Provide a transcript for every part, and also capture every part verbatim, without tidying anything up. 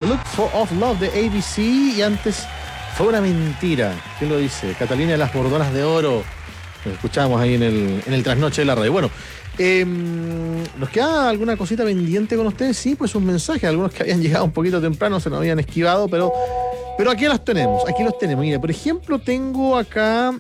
Look for of Love de A B C. Y antes Fue una mentira. ¿Quién lo dice? Catalina de las Bordonas de Oro. Lo escuchamos ahí en el, en el trasnoche de la radio. Bueno, eh, ¿nos queda alguna cosita pendiente con ustedes? Sí, pues un mensaje. Algunos que habían llegado un poquito temprano se nos habían esquivado, pero, pero aquí los tenemos. Aquí los tenemos. Mira, por ejemplo, tengo acá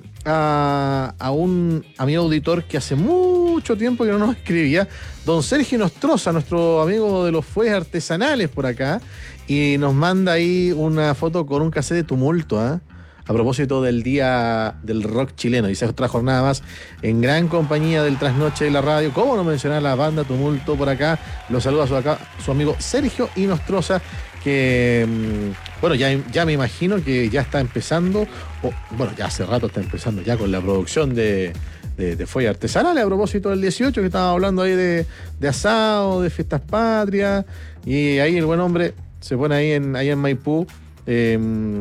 a, a un amigo auditor que hace mucho tiempo que no nos escribía, don Sergio Nostroza, nuestro amigo de los fuegos artesanales por acá, y nos manda ahí una foto con un cassette de Tumulto, ¿eh? A propósito del Día del Rock Chileno. Dice otra jornada más en gran compañía del trasnoche de la radio. ¿Cómo no mencionar la banda Tumulto por acá? Lo saluda su, acá, su amigo Sergio Nostroza, que, bueno, ya, ya me imagino que ya está empezando, o, bueno, ya hace rato está empezando ya con la producción de, de, de fuegos artesanales. A propósito del dieciocho, que estábamos hablando ahí de, de asado, de fiestas patrias, y ahí el buen hombre se pone ahí en, ahí en Maipú eh,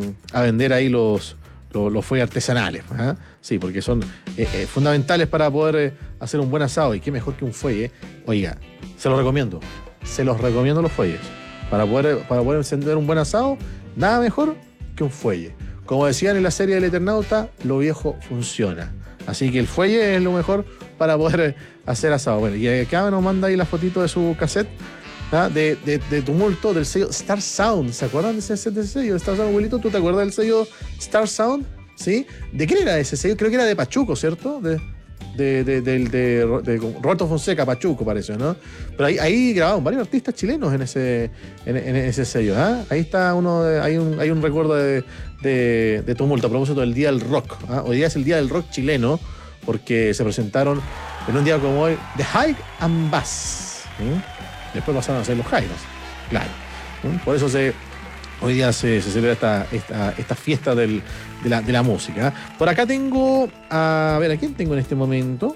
a vender ahí los, los, los fuegos artesanales, ¿eh? Sí, porque son eh, eh, fundamentales para poder eh, hacer un buen asado, y qué mejor que un fuelle. ¿eh? Oiga, se los recomiendo, se los recomiendo los fuelles. Para poder, para poder encender un buen asado, nada mejor que un fuelle. Como decían en la serie del Eternauta, lo viejo funciona. Así que el fuelle es lo mejor para poder hacer asado. Bueno, y acá nos manda ahí la fotito de su cassette, ¿ah? de, de, de Tumulto, del sello Star Sound. ¿Se acuerdan de ese, de ese sello? Star Sound, abuelito, ¿tú te acuerdas del sello Star Sound? ¿Sí? ¿De qué era ese sello? Creo que era de Pachuco, ¿cierto? De... De, de, de, de, de Roberto Fonseca, Pachuco parece, ¿no? Pero ahí, ahí grabaron varios artistas chilenos en ese, en, en ese sello, ¿eh? Ahí está uno, de, hay, un, hay un recuerdo de, de, de Tumulto a propósito del Día del Rock, ¿eh? Hoy día es el Día del Rock chileno, porque se presentaron en un día como hoy The High and Bass, ¿eh? Después pasaron a ser los Jairos, claro, ¿eh? Por eso se, hoy día se, se celebra esta, esta, esta fiesta del De la, de la música. Por acá tengo, a ver, ¿a quién tengo en este momento?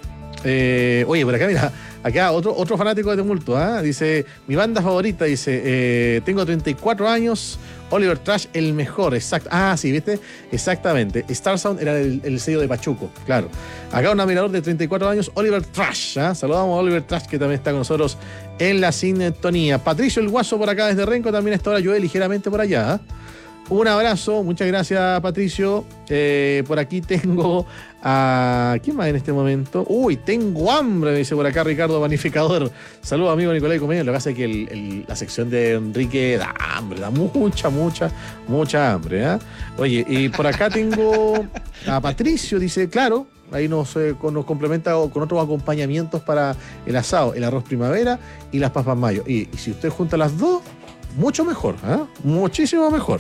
Eh, oye, por acá, mira, acá otro, otro fanático de Tumulto, ¿eh? Dice, mi banda favorita, dice, eh, tengo treinta y cuatro años, Oliver Trash, el mejor, exacto. Ah, sí, ¿viste? Exactamente. Star Sound era el, el sello de Pachuco, claro. Acá un admirador de treinta y cuatro años, Oliver Trash, ¿eh? Saludamos a Oliver Trash, que también está con nosotros en la sintonía. Patricio el Guaso por acá desde Renco, también está ahora llueve ligeramente por allá, ¿eh? Un abrazo, muchas gracias, Patricio. Eh, por aquí tengo a... ¿quién más en este momento? Uy, tengo hambre, me dice por acá Ricardo Panificador. Saludos, amigo Nicolás Comedia. Lo que pasa es que el, el, la sección de Enrique da hambre, da mucha, mucha, mucha hambre, ¿eh? Oye, y por acá tengo a Patricio, dice, claro, ahí nos, eh, nos complementa con otros acompañamientos para el asado, el arroz primavera y las papas mayo. Y, y si usted junta las dos, mucho mejor, ¿eh? Muchísimo mejor.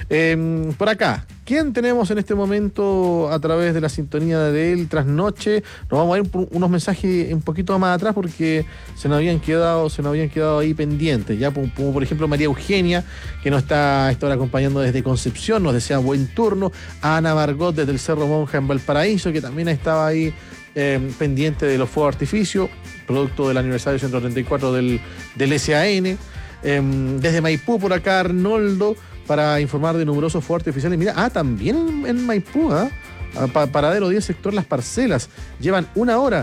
Eh, por acá, ¿quién tenemos en este momento a través de la sintonía del trasnoche? Nos vamos a ir por unos mensajes un poquito más atrás porque se nos habían quedado, se nos habían quedado ahí pendientes, ya como, como por ejemplo María Eugenia, que nos está a esta hora acompañando desde Concepción, nos desea buen turno. A Ana Margot desde el Cerro Monja en Valparaíso, que también estaba ahí eh, pendiente de los fuegos artificios, producto del aniversario ciento treinta y cuatro del, del S A N. Eh, desde Maipú por acá Arnoldo para informar de numerosos fuegos artificiales. Mira, ah, también en, en Maipú, ¿eh? Pa, paradero diez, sector Las Parcelas, llevan una hora.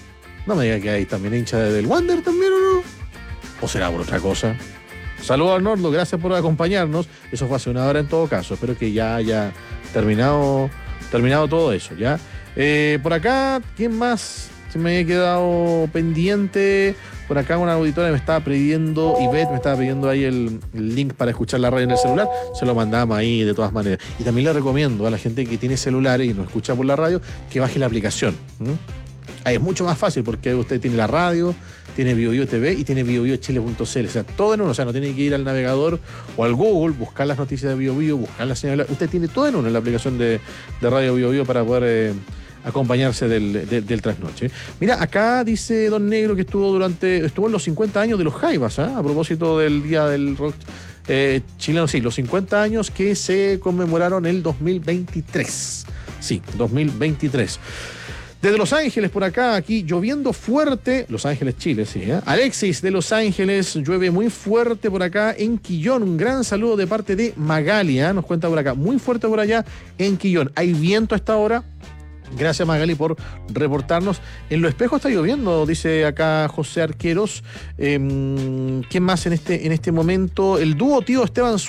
No me diga que hay también hincha del Wander también, ¿o no? ¿O será por otra cosa? Saludos Arnoldo, gracias por acompañarnos. Eso fue hace una hora en todo caso. Espero que ya haya terminado, terminado todo eso, ¿ya? Eh, por acá, ¿quién más se me había quedado pendiente? Por acá una auditora me estaba pidiendo, Ivette me estaba pidiendo ahí el, el link para escuchar la radio en el celular. Se lo mandamos ahí de todas maneras. Y también le recomiendo a la gente que tiene celulares y nos escucha por la radio que baje la aplicación. ¿Mm? Ahí es mucho más fácil porque usted tiene la radio, tiene BioBio T V y tiene BioBioChile punto c l. O sea, todo en uno. O sea, no tiene que ir al navegador o al Google, buscar las noticias de BioBio, buscar la señal. Usted tiene todo en uno en la aplicación de, de Radio BioBio para poder... Eh, acompañarse del, del, del trasnoche. Mira, acá dice Don Negro que estuvo durante estuvo en los cincuenta años de los Jaivas, ¿eh? A propósito del Día del Rock eh, chileno, sí, los cincuenta años que se conmemoraron el dos mil veintitrés. Sí, dos mil veintitrés. Desde Los Ángeles, por acá, aquí lloviendo fuerte. Los Ángeles, Chile, sí, ¿eh? Alexis de Los Ángeles, llueve muy fuerte por acá en Quillón. Un gran saludo de parte de Magali, ¿eh? Nos cuenta por acá, muy fuerte por allá en Quillón. Hay viento a esta hora. Gracias, Magali, por reportarnos. En Los Espejos está lloviendo, dice acá José Arqueros. Eh, ¿Quién más en este, en este momento? El dúo tío Esteban